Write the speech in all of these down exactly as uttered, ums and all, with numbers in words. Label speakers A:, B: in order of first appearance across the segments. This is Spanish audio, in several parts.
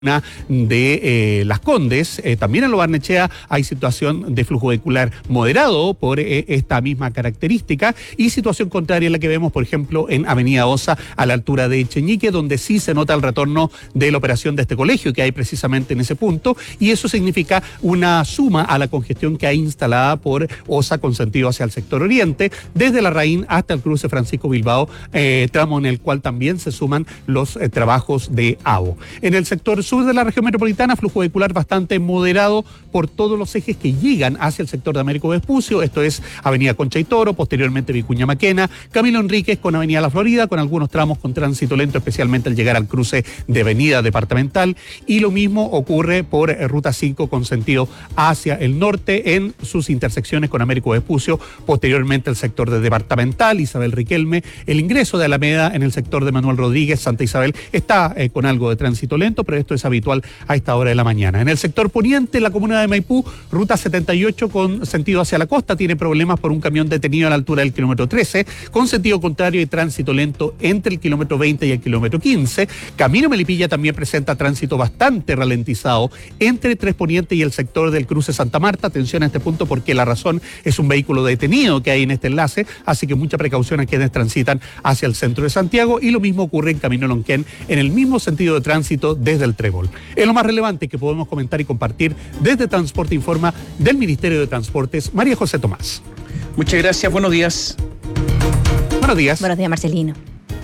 A: de eh, Las Condes, eh, también en Lo Barnechea hay situación de flujo vehicular moderado por eh, esta misma característica, y situación contraria a la que vemos, por ejemplo, en Avenida Osa, a la altura de Echeñique, donde sí se nota el retorno de la operación de este colegio que hay precisamente en ese punto, y eso significa una suma a la congestión que hay instalada por Osa con sentido hacia el sector oriente, desde Larraín hasta el cruce Francisco Bilbao, eh, tramo en el cual también se suman los eh, trabajos de AVO. En el sector sur de la región metropolitana, flujo vehicular bastante moderado por todos los ejes que llegan hacia el sector de Américo Vespucio, esto es Avenida Concha y Toro, posteriormente Vicuña Maquena, Camilo Enríquez con Avenida La Florida, con algunos tramos con tránsito lento, especialmente al llegar al cruce de Avenida Departamental, y lo mismo ocurre por eh, Ruta cinco con sentido hacia el norte en sus intersecciones con Américo Vespucio, posteriormente el sector de Departamental, Isabel Riquelme, el ingreso de Alameda en el sector de Manuel Rodríguez, Santa Isabel, está eh, con algo de tránsito lento, pero esto es habitual a esta hora de la mañana. En el sector poniente, la comuna de Maipú, ruta setenta y ocho con sentido hacia la costa, tiene problemas por un camión detenido a la altura del kilómetro trece, con sentido contrario y tránsito lento entre el kilómetro veinte y el kilómetro quince. Camino Melipilla también presenta tránsito bastante ralentizado entre Tres Poniente y el sector del cruce Santa Marta. Atención a este punto porque la razón es un vehículo detenido que hay en este enlace, así que mucha precaución a quienes transitan hacia el centro de Santiago, y lo mismo ocurre en Camino Lonquén en el mismo sentido de tránsito desde el Trébol. Es lo más relevante que podemos comentar y compartir desde Transporte Informa del Ministerio de Transportes. María José Tomás.
B: Muchas gracias, buenos días.
A: Buenos días.
C: Buenos días, Marcelino.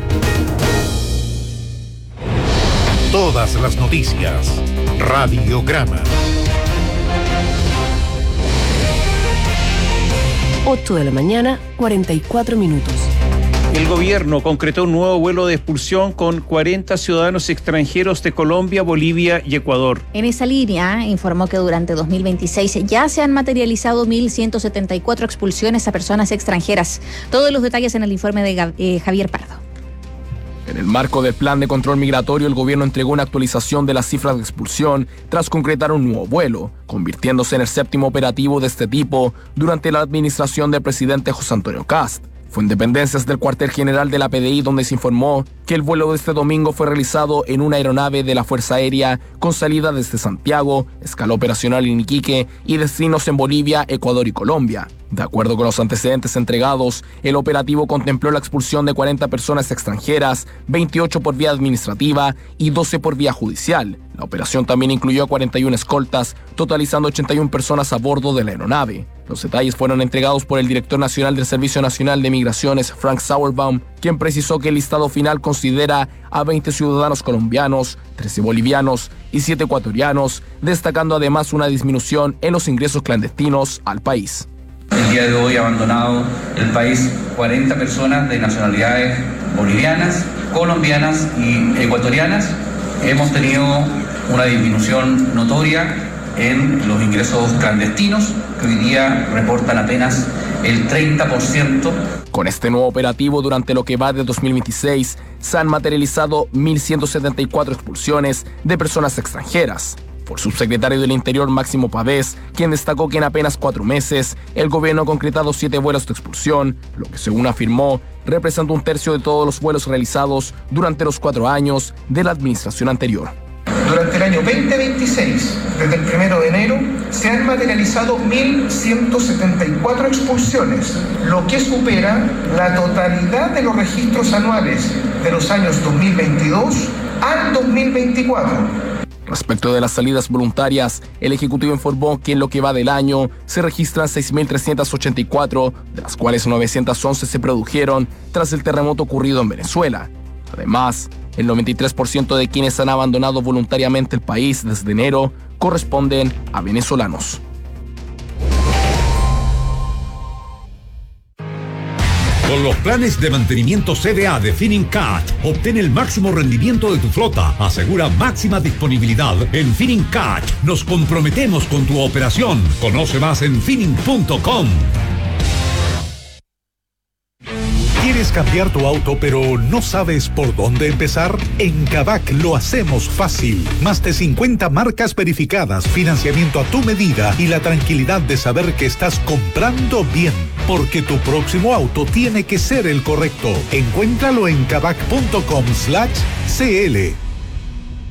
D: Todas las noticias. Radiograma.
E: ocho de la mañana, cuarenta y cuatro minutos.
B: El gobierno concretó un nuevo vuelo de expulsión con cuarenta ciudadanos extranjeros de Colombia, Bolivia y Ecuador.
C: En esa línea, informó que durante dos mil veintiséis ya se han materializado mil ciento setenta y cuatro expulsiones a personas extranjeras. Todos los detalles en el informe de eh, Javier Pardo.
F: En el marco del plan de control migratorio, el gobierno entregó una actualización de las cifras de expulsión tras concretar un nuevo vuelo, convirtiéndose en el séptimo operativo de este tipo durante la administración del presidente José Antonio Kast. Fue en dependencias del cuartel general de la P D I donde se informó que el vuelo de este domingo fue realizado en una aeronave de la Fuerza Aérea con salida desde Santiago, escala operacional en Iquique y destinos en Bolivia, Ecuador y Colombia. De acuerdo con los antecedentes entregados, el operativo contempló la expulsión de cuarenta personas extranjeras, veintiocho por vía administrativa y doce por vía judicial. La operación también incluyó a cuarenta y una escoltas, totalizando ochenta y una personas a bordo de la aeronave. Los detalles fueron entregados por el director nacional del Servicio Nacional de Migraciones, Frank Sauerbaum, quien precisó que el listado final considera a veinte ciudadanos colombianos, trece bolivianos y siete ecuatorianos, destacando además una disminución en los ingresos clandestinos al país.
G: El día de hoy ha abandonado el país cuarenta personas de nacionalidades bolivianas, colombianas y ecuatorianas. Hemos tenido una disminución notoria en los ingresos clandestinos, que hoy día reportan apenas el treinta por ciento.
F: Con este nuevo operativo, durante lo que va de dos mil veintiséis, se han materializado mil ciento setenta y cuatro expulsiones de personas extranjeras. Por subsecretario del Interior Máximo Pavés, quien destacó que en apenas cuatro meses el gobierno ha concretado siete vuelos de expulsión, lo que según afirmó representa un tercio de todos los vuelos realizados durante los cuatro años de la administración anterior.
H: Durante el año veinte veintiséis, desde el primero de enero, se han materializado mil ciento setenta y cuatro expulsiones, lo que supera la totalidad de los registros anuales de los años dos mil veintidós al dos mil veinticuatro.
F: Respecto de las salidas voluntarias, el Ejecutivo informó que en lo que va del año se registran seis mil trescientas ochenta y cuatro, de las cuales novecientas once se produjeron tras el terremoto ocurrido en Venezuela. Además, el noventa y tres por ciento de quienes han abandonado voluntariamente el país desde enero corresponden a venezolanos.
D: Con los planes de mantenimiento C D A de Finincat, obtén el máximo rendimiento de tu flota. Asegura máxima disponibilidad. En Finincat nos comprometemos con tu operación. Conoce más en Finin punto com. ¿Quieres cambiar tu auto pero no sabes por dónde empezar? En Kavak lo hacemos fácil. Más de cincuenta marcas verificadas, financiamiento a tu medida y la tranquilidad de saber que estás comprando bien. Porque tu próximo auto tiene que ser el correcto. Encuéntralo en kavak punto com slash cl.